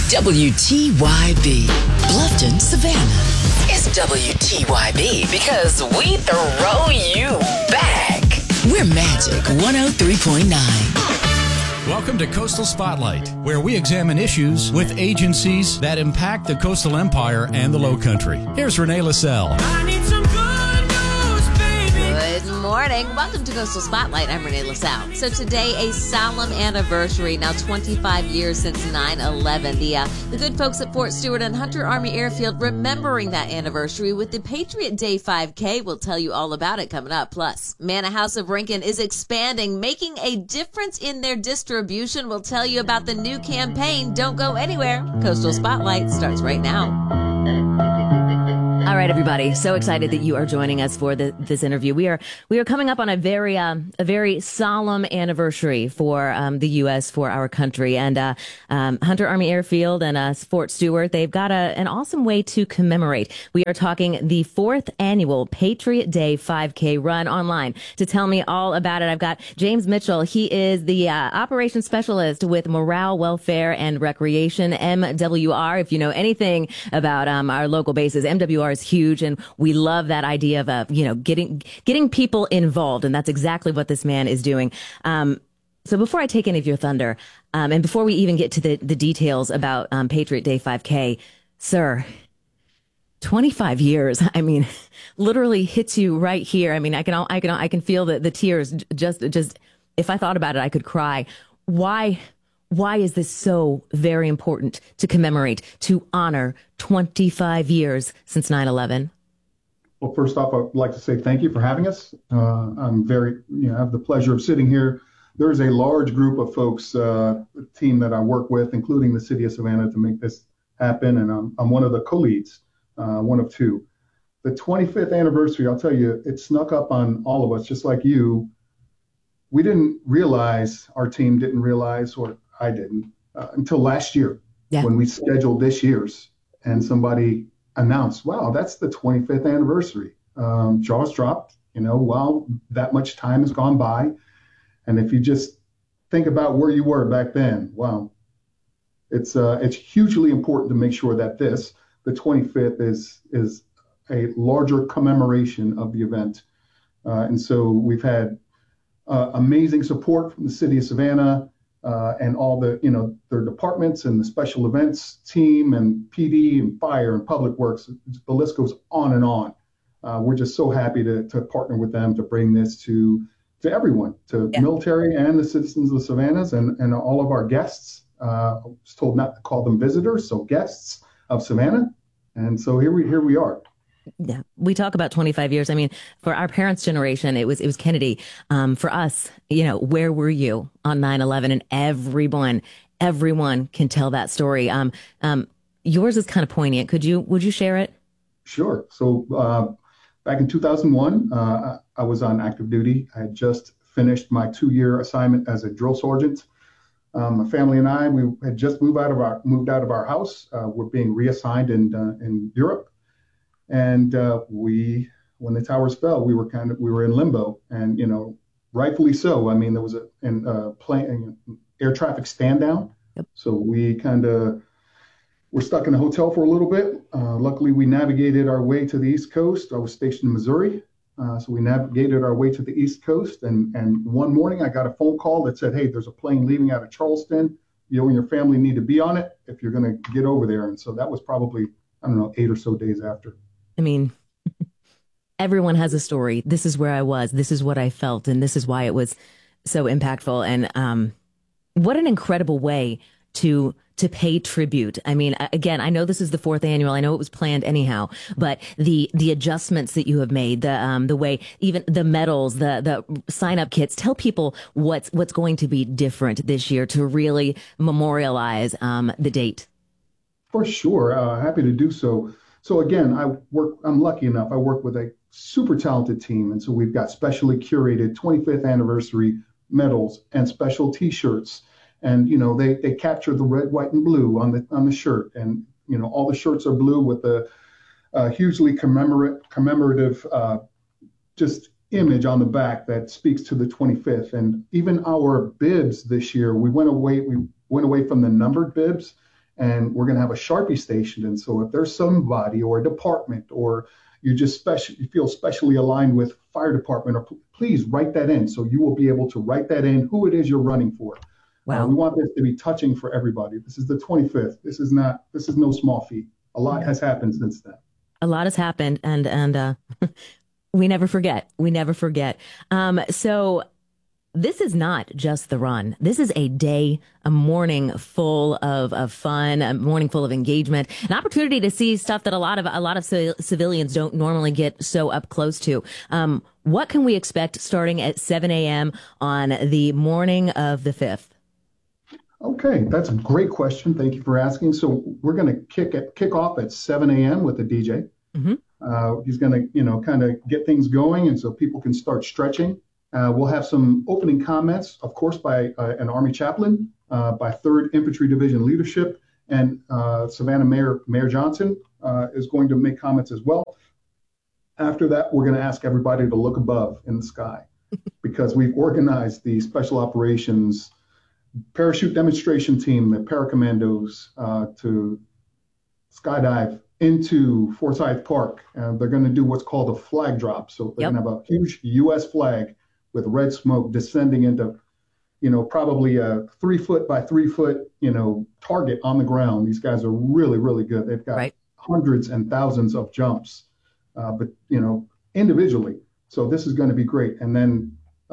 WTYB, Bluffton, Savannah. It's WTYB because we throw you back. We're Magic 103.9. Welcome to Coastal Spotlight, where we examine issues with agencies that impact the coastal empire and the Low Country. Here's Renee LaSalle. I need some good news, baby. Good morning. Welcome to Coastal Spotlight. I'm Renee LaSalle. So today, a solemn anniversary, now 25 years since 9/11. The good folks at Fort Stewart and Hunter Army Airfield remembering that anniversary with the Patriot Day 5K. We'll tell you all about it coming up. Plus, Manor House of Rincon is expanding, making a difference in their distribution. We'll tell you about the new campaign. Don't go anywhere. Coastal Spotlight starts right now. All right, everybody. So excited that you are joining us for this interview. We are coming up on a very solemn anniversary for the U.S., for our country, and Hunter Army Airfield and Fort Stewart. They've got an awesome way to commemorate. We are talking the 4th annual Patriot Day 5K run online. To tell me all about it, I've got James Mitchell. He is the operations specialist with Morale, Welfare, and Recreation, MWR. If you know anything about our local bases, MWR is huge, and we love that idea of getting people involved, and that's exactly what this man is doing. So before I take any of your thunder, and before we even get to the details about Patriot Day 5K, sir, 25 years. I mean, literally hits you right here. I mean, I can feel the tears. Just if I thought about it, I could cry. Why is this so very important to commemorate, to honor 25 years since 9/11? Well, first off, I'd like to say thank you for having us. I'm I have the pleasure of sitting here. There's a large group of folks, a team that I work with, including the city of Savannah, to make this happen. And I'm one of the co-leads, one of two. The 25th anniversary, I'll tell you, it snuck up on all of us, just like you. We didn't realize, our team didn't realize, or I didn't, until last year when we scheduled this year's, and somebody announced, wow, that's the 25th anniversary. Jaws dropped, wow, that much time has gone by. And if you just think about where you were back then, wow, it's hugely important to make sure that the 25th is a larger commemoration of the event. And so we've had amazing support from the city of Savannah, and all the, their departments and the special events team and PD and fire and public works. The list goes on and on. We're just so happy to partner with them to bring this to everyone, to military and the citizens of Savannah and all of our guests. I was told not to call them visitors, so guests of Savannah. And so here we are. Yeah, we talk about 25 years. I mean, for our parents' generation, it was Kennedy. For us, where were you on 9/11? And everyone can tell that story. Yours is kind of poignant. Would you share it? Sure. So back in 2001, I was on active duty. I had just finished my 2-year assignment as a drill sergeant. My family and I, we had just moved out of our house. We're being reassigned in Europe. And when the towers fell, we were in limbo, and rightfully so. I mean, there was an air traffic stand down, so we were stuck in a hotel for a little bit. Luckily, we navigated our way to the East Coast. I was stationed in Missouri, so we navigated our way to the East Coast. And one morning, I got a phone call that said, "Hey, there's a plane leaving out of Charleston. You and your family need to be on it if you're going to get over there." And so that was probably 8 or so days after. I mean, everyone has a story. This is where I was. This is what I felt. And this is why it was so impactful. And what an incredible way to pay tribute. I mean, again, I know this is the 4th annual. I know it was planned anyhow, but the adjustments that you have made, the way, even the medals, the sign up kits, tell people what's going to be different this year to really memorialize the date. For sure. Happy to do so. So again, I'm lucky enough, I work with a super talented team. And so we've got specially curated 25th anniversary medals and special T-shirts. And, they capture the red, white, and blue on the shirt. And, all the shirts are blue with a hugely commemorative just image on the back that speaks to the 25th. And even our bibs this year, we went away from the numbered bibs and we're going to have a Sharpie station. And so if there's somebody or a department, or you you feel specially aligned with fire department, or please write that in. So you will be able to write that in, who it is you're running for. Wow. We want this to be touching for everybody. This is the 25th. This is no small feat. A lot has happened since then. A lot has happened, and we never forget. We never forget. So this is not just the run. This is a day, a morning full of fun, a morning full of engagement, an opportunity to see stuff that a lot of civilians don't normally get so up close to. What can we expect starting at 7 a.m. on the morning of the 5th? Okay, that's a great question. Thank you for asking. So we're going to kick off at 7 a.m. with the DJ. Mm-hmm. He's going to, kind of get things going, and so people can start stretching. We'll have some opening comments, of course, by an Army chaplain, by 3rd Infantry Division leadership, and Savannah Mayor Johnson is going to make comments as well. After that, we're going to ask everybody to look above in the sky, because we've organized the Special Operations parachute demonstration team, the paracommandos, to skydive into Forsyth Park. They're going to do what's called a flag drop. So they're going to have a huge U.S. flag with red smoke descending into, probably a 3 foot by 3 foot, target on the ground. These guys are really, really good. They've got hundreds and thousands of jumps, but individually. So this is going to be great. And then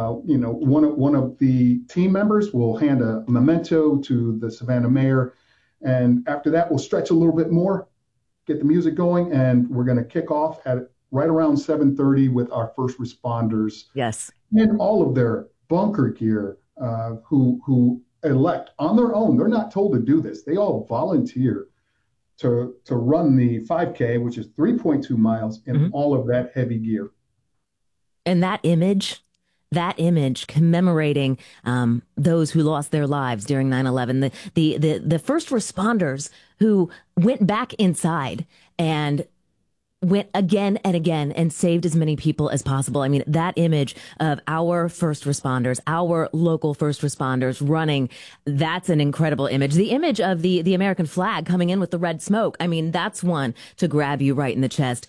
one of the team members will hand a memento to the Savannah mayor. And after that, we'll stretch a little bit more, get the music going, and we're going to kick off at right around 7:30 with our first responders. Yes. And all of their bunker gear, who elect on their own. They're not told to do this. They all volunteer to run the 5K, which is 3.2 miles, in all of that heavy gear. And that image commemorating those who lost their lives during 9/11, the first responders who went back inside and went again and again and saved as many people as possible. I mean, that image of our first responders, our local first responders running, that's an incredible image. The image of the American flag coming in with the red smoke, I mean, that's one to grab you right in the chest.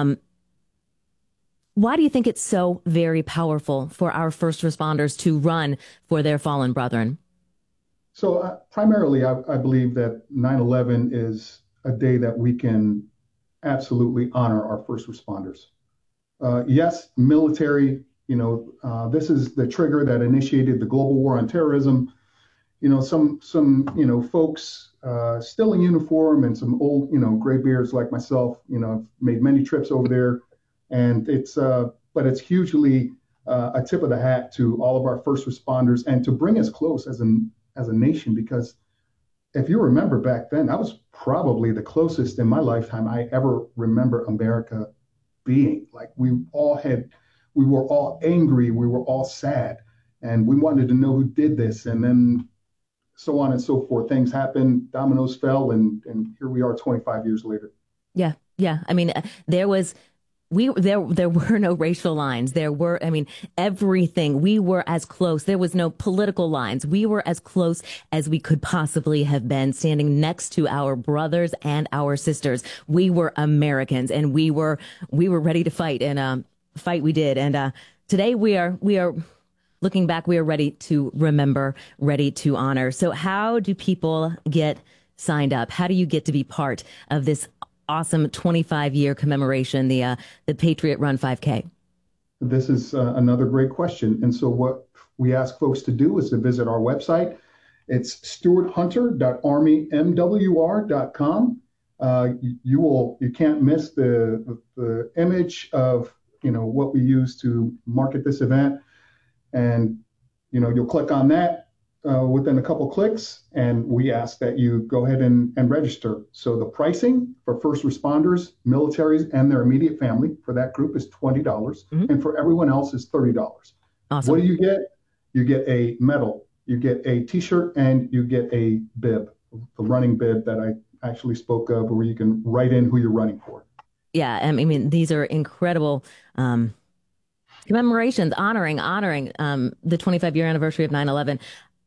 Why do you think it's so very powerful for our first responders to run for their fallen brethren? So primarily, I believe that 9/11 is a day that we can absolutely honor our first responders. Yes, military, this is the trigger that initiated the global war on terrorism. Some folks still in uniform, and some old, graybeards like myself, have made many trips over there. And but it's hugely a tip of the hat to all of our first responders, and to bring us close as a nation, because if you remember back then, that was probably the closest in my lifetime I ever remember America being. Like we were all angry, we were all sad, and we wanted to know who did this. And then so on and so forth. Things happened, dominoes fell, and here we are 25 years later. Yeah. I mean, there were no racial lines. There were, everything. We were as close. There was no political lines. We were as close as we could possibly have been, standing next to our brothers and our sisters. We were Americans, and we were ready to fight, and fight we did. And today we are looking back. We are ready to remember, ready to honor. So how do people get signed up? How do you get to be part of this awesome 25-year commemoration, the Patriot Run 5K? This is another great question. And so what we ask folks to do is to visit our website. It's stuarthunter.armymwr.com. You can't miss the image of what we use to market this event, and you'll click on that within a couple clicks, and we ask that you go ahead and register. So the pricing for first responders, militaries, and their immediate family for that group is $20, and for everyone else is $30. Awesome. What do you get? You get a medal, you get a T-shirt, and you get a bib, the running bib that I actually spoke of, where you can write in who you're running for. Yeah, I mean, these are incredible commemorations honoring the 25-year anniversary of 9/11.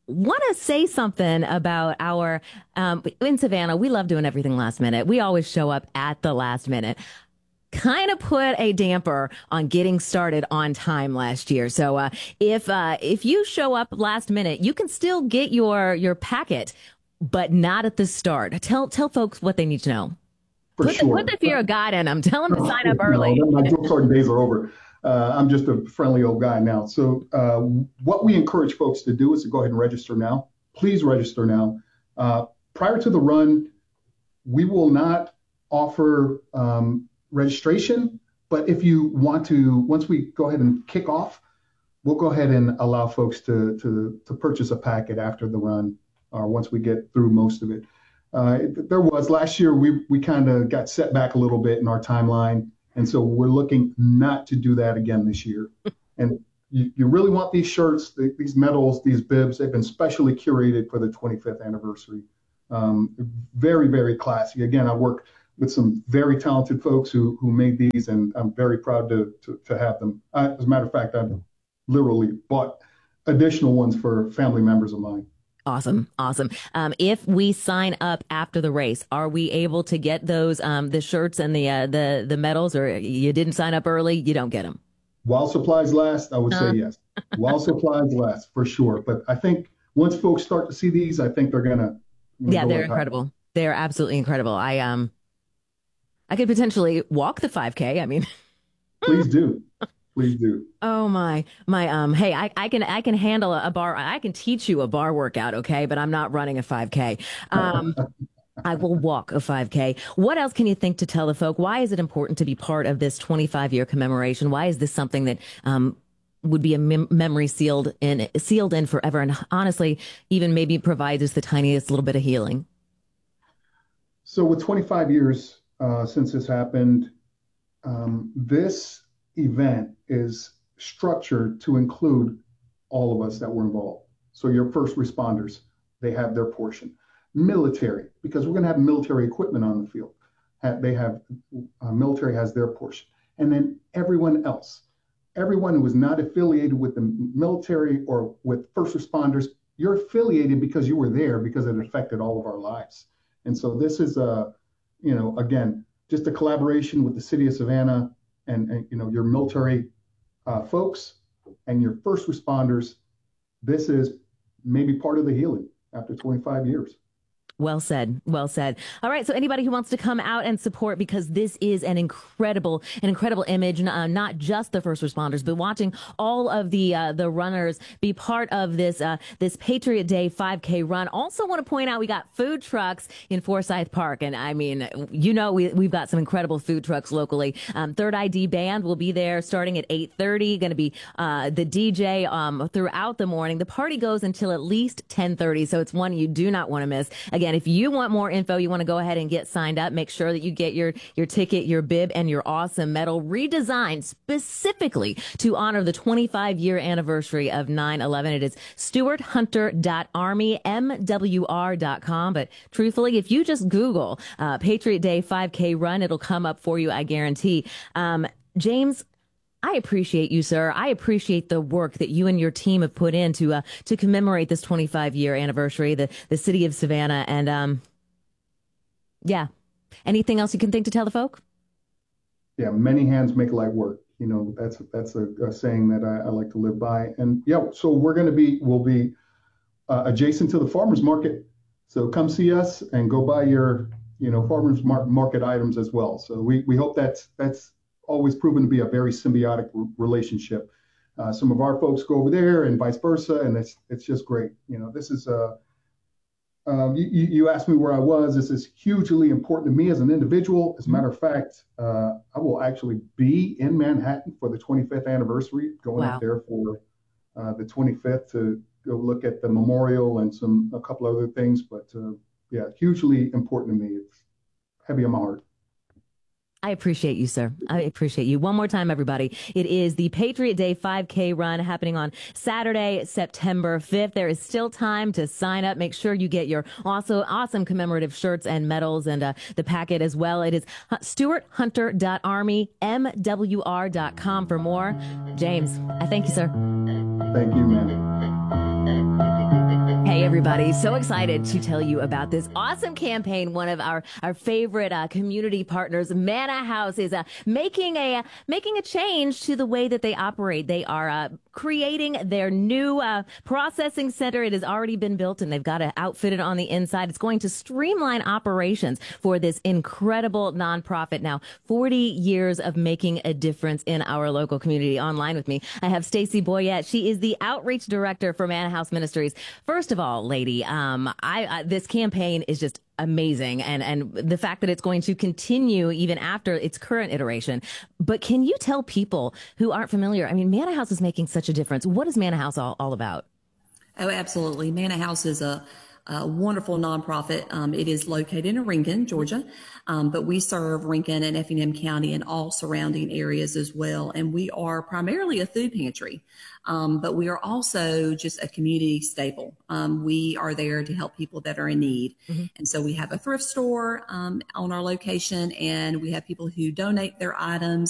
want to say something about our, in Savannah, we love doing everything last minute. We always show up at the last minute. Kind of put a damper on getting started on time last year. So if you show up last minute, you can still get your packet, but not at the start. Tell folks what they need to know. Put the fear of God in them. Tell them to sign up early. No, my joke starting days are over. I'm just a friendly old guy now. So what we encourage folks to do is to go ahead and register now. Please register now. Prior to the run, we will not offer registration, but if you want to, once we go ahead and kick off, we'll go ahead and allow folks to purchase a packet after the run, or once we get through most of it. There was last year, we kind of got set back a little bit in our timeline, and so we're looking not to do that again this year. And you really want these shirts, these medals, these bibs. They've been specially curated for the 25th anniversary. Very, very classy. Again, I work with some very talented folks who made these, and I'm very proud to have them. As a matter of fact, I've literally bought additional ones for family members of mine. Awesome. If we sign up after the race, are we able to get those the shirts and the medals, or you didn't sign up early, you don't get them? While supplies last, I would say yes. While supplies last, for sure. But I think once folks start to see these, I think they're gonna. Yeah, they're incredible. They're absolutely incredible. I could potentially walk the 5K. I mean, please do. Please do. Oh my. Hey, I can handle a bar. I can teach you a bar workout. Okay. But I'm not running a 5K. I will walk a 5K. What else can you think to tell the folk? Why is it important to be part of this 25-year commemoration? Why is this something that, would be a memory sealed in forever? And honestly, even maybe provides us the tiniest little bit of healing. So with 25 years, since this happened, this event is structured to include all of us that were involved. So your first responders, they have their portion. Military, because we're going to have military equipment on the field. Military has their portion. And then everyone else, everyone who is not affiliated with the military or with first responders, you're affiliated because you were there, because it affected all of our lives. And so this is again, just a collaboration with the city of Savannah and your military folks and your first responders. This is maybe part of the healing after 25 years. Well said. Well said. All right. So anybody who wants to come out and support, because this is an incredible image, not just the first responders, but watching all of the runners be part of this Patriot Day 5K run. Also want to point out we got food trucks in Forsyth Park. And I mean, we've got some incredible food trucks locally. Third ID Band will be there starting at 8:30. Going to be the DJ throughout the morning. The party goes until at least 10:30. So it's one you do not want to miss. Again, if you want more info, you want to go ahead and get signed up. Make sure that you get your ticket, your bib, and your awesome medal redesigned specifically to honor the 25-year anniversary of 9/11. It is stuarthunter.armymwr.com. But truthfully, if you just Google Patriot Day 5K run, it'll come up for you, I guarantee. James, I appreciate you, sir. I appreciate the work that you and your team have put in to commemorate this 25-year anniversary, the city of Savannah. And, anything else you can think to tell the folk? Yeah, many hands make light work. That's a saying that I like to live by. And so we'll be adjacent to the farmers market. So come see us and go buy your, farmers market items as well. So we hope that's always proven to be a very symbiotic relationship. Some of our folks go over there and vice versa, and it's just great. This is you asked me where I was. This is hugely important to me as an individual. As a matter of fact, I will actually be in Manhattan for the 25th anniversary, going up there for the 25th to go look at the memorial and a couple other things. But hugely important to me. It's heavy on my heart. I appreciate you, sir. I appreciate you. One more time, everybody. It is the Patriot Day 5K run happening on Saturday, September 5th. There is still time to sign up. Make sure you get your also awesome commemorative shirts and medals and the packet as well. It is stuarthunter.armymwr.com for more. James, I thank you, sir. Thank you, man. Hey, everybody. So excited to tell you about this awesome campaign. One of our favorite community partners, Manna House, is making a change to the way that they operate. They are creating their new processing center. It has already been built, and they've got to outfit it on the inside. It's going to streamline operations for this incredible nonprofit. Now, 40 years of making a difference in our local community. Online with me, I have Stacy Boyette. She is the outreach director for Manna House Ministries. First of all, lady, this campaign is just amazing, and the fact that it's going to continue even after its current iteration. But can you tell people who aren't familiar? I mean, Manna House is making such a difference. What is Manna House all about? Oh, absolutely. Manna House is a wonderful nonprofit. It is located in Rincon, Georgia, but we serve Rincon and Effingham County and all surrounding areas as well. And we are primarily a food pantry, but we are also just a community staple. We are there to help people that are in need. Mm-hmm. And so we have a thrift store on our location, and we have people who donate their items